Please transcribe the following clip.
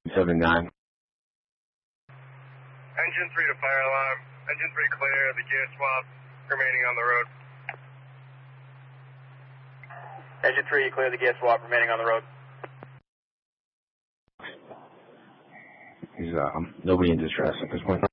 79. Engine 3 to fire alarm. Engine 3 clear, the gear swap remaining on the road. Engine 3, you clear the gear swap remaining on the road. There's nobody in distress at this point.